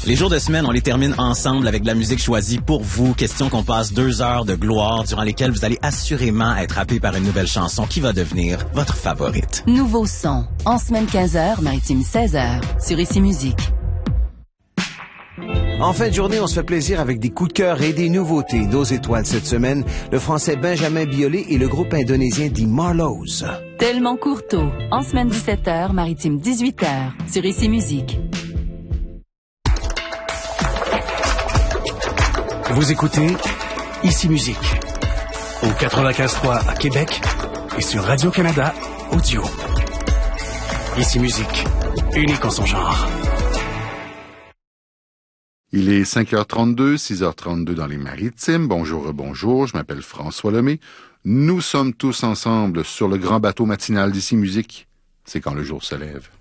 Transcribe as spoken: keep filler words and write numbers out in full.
Les jours de semaine, on les termine ensemble avec de la musique choisie pour vous. Question qu'on passe deux heures de gloire durant lesquelles vous allez assurément être happé par une nouvelle chanson qui va devenir votre favorite. Nouveau son. En semaine quinze heures, maritime seize heures. Sur Ici Musique. En fin de journée, on se fait plaisir avec des coups de cœur et des nouveautés. Nos étoiles cette semaine, le Français Benjamin Biolay et le groupe indonésien The Marlows. Tellement Courteau. En semaine dix-sept heures, maritime dix-huit heures. Sur Ici Musique. Vous écoutez Ici Musique au quatre-vingt-quinze trois à Québec et sur Radio-Canada Audio. Ici Musique, unique en son genre. Il est cinq heures trente-deux, six heures trente-deux dans les Maritimes. Bonjour, bonjour, je m'appelle François Lemay. Nous sommes tous ensemble sur le grand bateau matinal d'Ici Musique. C'est quand le jour se lève.